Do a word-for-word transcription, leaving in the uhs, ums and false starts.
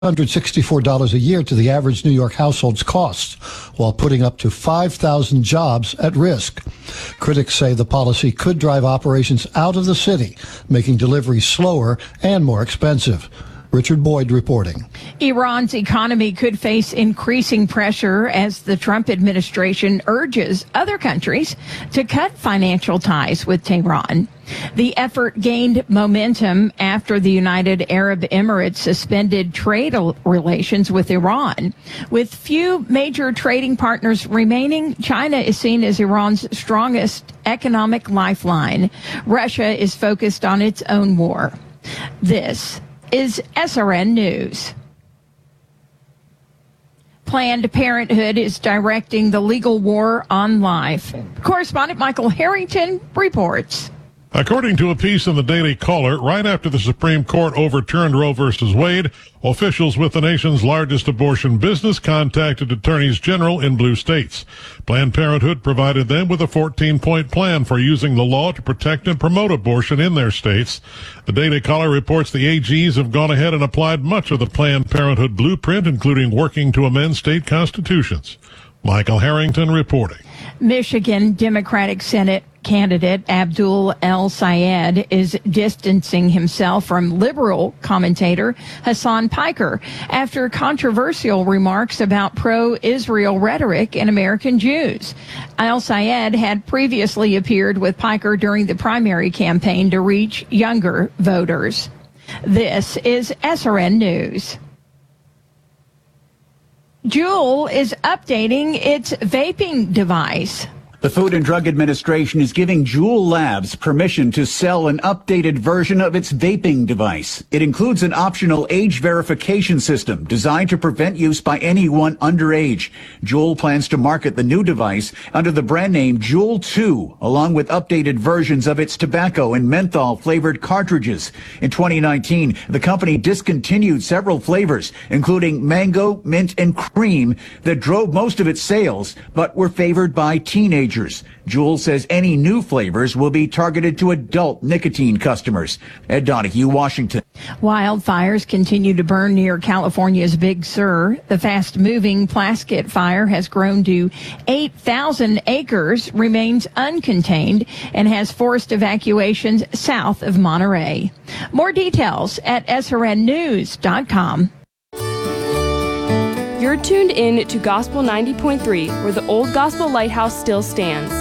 one hundred sixty-four dollars a year to the average New York household's costs, while putting up to five thousand jobs at risk. Critics say the policy could drive operations out of the city, making deliveries slower and more expensive. Richard Boyd reporting. Iran's economy could face increasing pressure as the Trump administration urges other countries to cut financial ties with Tehran. The effort gained momentum after the United Arab Emirates suspended trade relations with Iran. With few major trading partners remaining, China is seen as Iran's strongest economic lifeline. Russia is focused on its own war. This is S R N News. Planned Parenthood is directing the legal war on life. Correspondent Michael Harrington reports. According to a piece in the Daily Caller, right after the Supreme Court overturned Roe versus Wade, officials with the nation's largest abortion business contacted attorneys general in blue states. Planned Parenthood provided them with a fourteen-point plan for using the law to protect and promote abortion in their states. The Daily Caller reports the A Gs have gone ahead and applied much of the Planned Parenthood blueprint, including working to amend state constitutions. Michael Harrington reporting. Michigan Democratic Senate candidate Abdul El-Sayed is distancing himself from liberal commentator Hassan Piker after controversial remarks about pro-Israel rhetoric and American Jews. El-Sayed had previously appeared with Piker during the primary campaign to reach younger voters. This is S R N News. Juul is updating its vaping device. The Food and Drug Administration is giving Juul Labs permission to sell an updated version of its vaping device. It includes an optional age verification system designed to prevent use by anyone underage. Juul plans to market the new device under the brand name Juul two, along with updated versions of its tobacco and menthol flavored cartridges. In twenty nineteen, the company discontinued several flavors, including mango, mint, and cream, that drove most of its sales, but were favored by teenagers. Juul says any new flavors will be targeted to adult nicotine customers. Ed Donahue, Washington. Wildfires continue to burn near California's Big Sur. The fast-moving Plaskett fire has grown to eight thousand acres, remains uncontained, and has forced evacuations south of Monterey. More details at S R N news dot com. You're tuned in to Gospel ninety point three, where the Old Gospel Lighthouse still stands.